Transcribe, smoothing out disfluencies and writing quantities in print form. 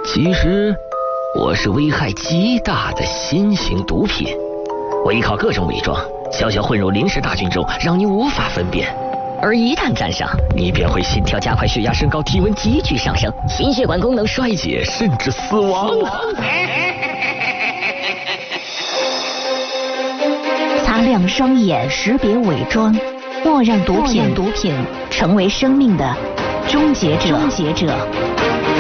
其实我是危害极大的新型毒品，我依靠各种伪装，悄悄混入临时大军中，让你无法分辨。而一旦沾上，你便会心跳加快、血压升高、体温急剧上升、心血管功能衰竭，甚至死亡。 擦亮双眼，识别伪装，莫让毒品成为生命的终结者。